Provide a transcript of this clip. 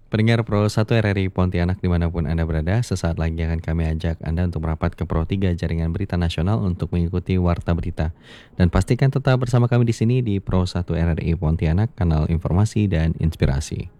Pendengar Pro 1 RRI Pontianak dimanapun Anda berada, sesaat lagi akan kami ajak Anda untuk merapat ke Pro 3 Jaringan Berita Nasional untuk mengikuti Warta Berita. Dan pastikan tetap bersama kami di sini di Pro 1 RRI Pontianak, kanal informasi dan inspirasi.